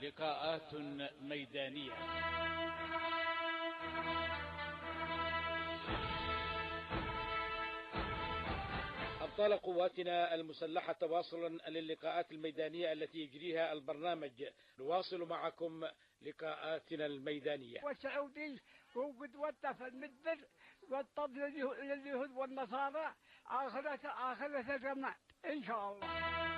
لقاءات ميدانية. أبطال قواتنا المسلحة تواصلا للقاءات الميدانية التي يجريها البرنامج، نواصل معكم لقاءاتنا الميدانية. والسعودي هو قد وطف المدبر والطب لليهود والنصارى آخرة الرماد إن شاء الله.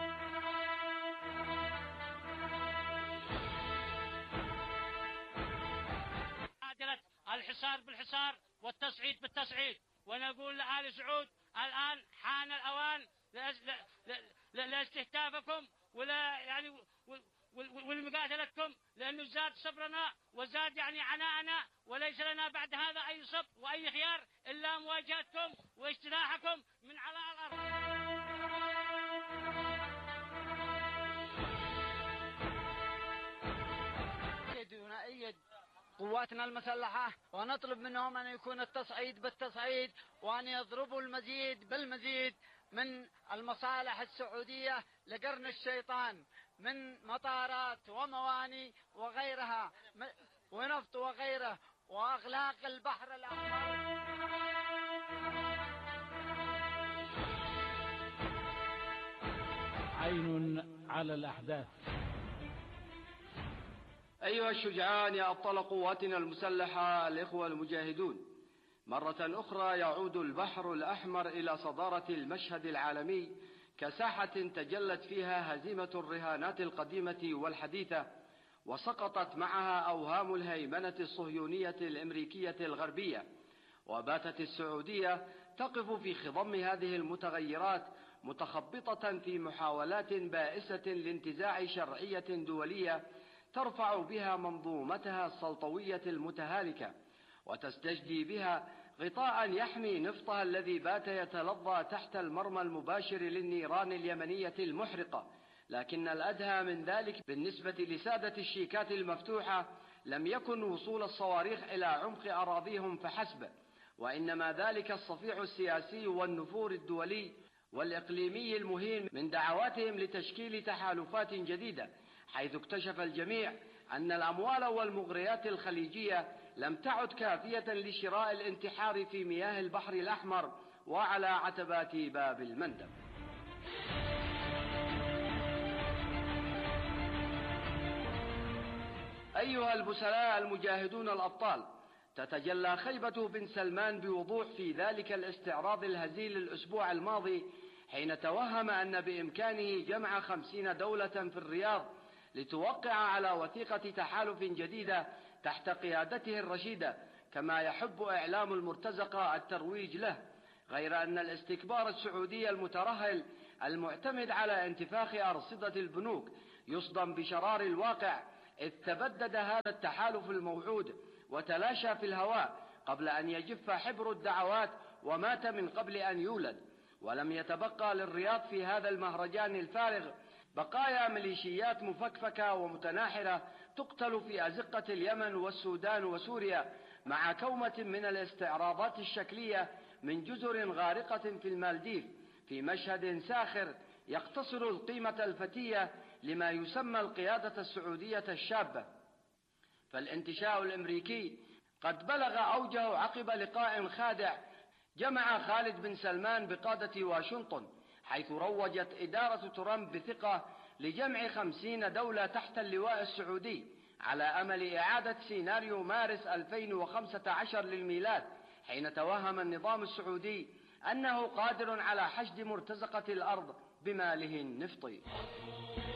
عادلة الحصار بالحصار والتصعيد بالتصعيد، ونقول لآل سعود الآن حان الأوان لاستهدافكم ولا يعني ولمقاتلتكم، لأنه زاد صبرنا وزاد يعني عناءنا، وليس لنا بعد هذا أي صبر وأي خيار إلا مواجهتكم واجتلاحكم من على الأرض. نؤيد قواتنا المسلحة ونطلب منهم أن يكون التصعيد بالتصعيد، وأن يضربوا المزيد بالمزيد من المصالح السعودية لقرن الشيطان من مطارات ومواني وغيرها ونفط وغيره، وأغلاق البحر الأحمر. عين على الأحداث. أيها الشجعان يا أبطال قواتنا المسلحة الإخوة المجاهدون، مرة أخرى يعود البحر الأحمر إلى صدارة المشهد العالمي كساحة تجلت فيها هزيمة الرهانات القديمة والحديثة، وسقطت معها أوهام الهيمنة الصهيونية الأمريكية الغربية، وباتت السعودية تقف في خضم هذه المتغيرات متخبطة في محاولات بائسة لانتزاع شرعية دولية ترفع بها منظومتها السلطوية المتهالكة، وتستجدي بها غطاء يحمي نفطها الذي بات يتلظى تحت المرمى المباشر للنيران اليمنية المحرقة. لكن الأدهى من ذلك بالنسبة لسادة الشيكات المفتوحة لم يكن وصول الصواريخ إلى عمق أراضيهم فحسب، وإنما ذلك الصفيع السياسي والنفور الدولي والإقليمي المهين من دعواتهم لتشكيل تحالفات جديدة، حيث اكتشف الجميع أن الأموال والمغريات الخليجية لم تعد كافية لشراء الانتحار في مياه البحر الأحمر وعلى عتبات باب المندب. أيها البسلاء المجاهدون الأبطال، تتجلى خيبة بن سلمان بوضوح في ذلك الاستعراض الهزيل الأسبوع الماضي، حين توهم أن بإمكانه جمع 50 دولة في الرياض لتوقع على وثيقة تحالف جديدة تحت قيادته الرشيدة، كما يحب إعلام المرتزقة الترويج له، غير أن الاستكبار السعودي المترهل المعتمد على انتفاخ أرصدة البنوك يصدم بشرار الواقع، إذ تبدد هذا التحالف الموعود وتلاشى في الهواء قبل أن يجف حبر الدعوات ومات من قبل أن يولد، ولم يتبقى للرياض في هذا المهرجان الفارغ بقايا ميليشيات مفكفكة ومتناحرة تقتل في أزقة اليمن والسودان وسوريا، مع كومة من الاستعراضات الشكلية من جزر غارقة في المالديف، في مشهد ساخر يقتصر القيمة الفتية لما يسمى القيادة السعودية الشابة. فالانتشاء الأمريكي قد بلغ أوجه عقب لقاء خادع جمع خالد بن سلمان بقادة واشنطن، حيث روجت إدارة ترامب بثقة لجمع 50 دولة تحت اللواء السعودي، على أمل إعادة سيناريو مارس 2015 للميلاد، حين توهم النظام السعودي أنه قادر على حشد مرتزقة الأرض بماله النفطي.